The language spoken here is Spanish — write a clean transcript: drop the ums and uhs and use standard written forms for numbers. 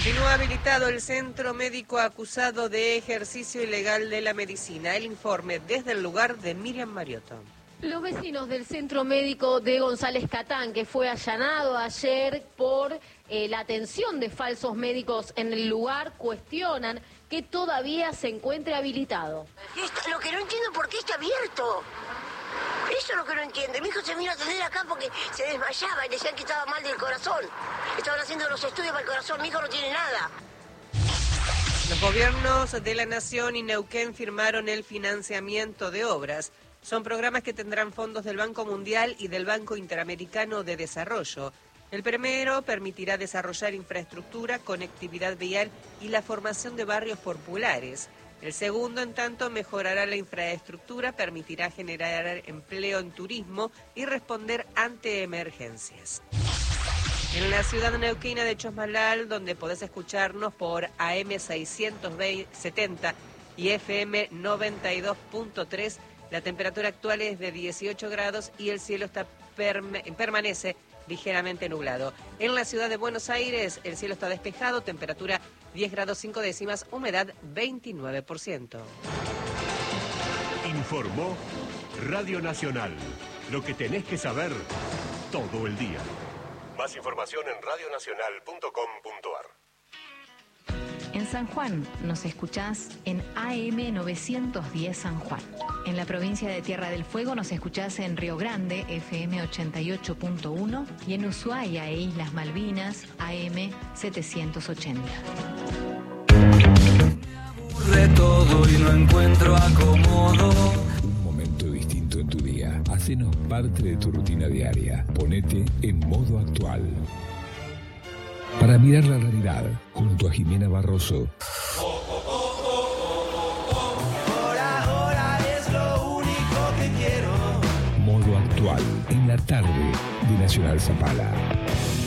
Continúa habilitado el centro médico acusado de ejercicio ilegal de la medicina. El informe desde el lugar de Miriam Mariotto. Los vecinos del centro médico de González Catán, que fue allanado ayer por la atención de falsos médicos en el lugar, cuestionan que todavía se encuentre habilitado. Lo que no entiendo es por qué está abierto. Eso es lo que no entiendo. Mi hijo se vino a atender acá porque se desmayaba y decían que estaba mal del corazón. Estaban haciendo los estudios para el corazón. Mi hijo no tiene nada. Los gobiernos de la Nación y Neuquén firmaron el financiamiento de obras. Son programas que tendrán fondos del Banco Mundial y del Banco Interamericano de Desarrollo. El primero permitirá desarrollar infraestructura, conectividad vial y la formación de barrios populares. El segundo, en tanto, mejorará la infraestructura, permitirá generar empleo en turismo y responder ante emergencias. En la ciudad neuquina de Chosmalal, donde podés escucharnos por AM 670 y FM 92.3, la temperatura actual es de 18 grados y el cielo permanece ligeramente nublado. En la ciudad de Buenos Aires, el cielo está despejado, temperatura 10 grados 5 décimas, humedad 29%. Informó Radio Nacional. Lo que tenés que saber todo el día. Más información en radionacional.com.ar. En San Juan nos escuchás en AM 910 San Juan. En la provincia de Tierra del Fuego nos escuchás en Río Grande, FM 88.1, y en Ushuaia e Islas Malvinas, AM 780. De todo y no encuentro acomodo. Un momento distinto en tu día. Hacenos parte de tu rutina diaria. Ponete en modo actual. Para mirar la realidad, junto a Jimena Barroso. Ahora es lo único que quiero. Modo actual, en la tarde de Nacional Zapala.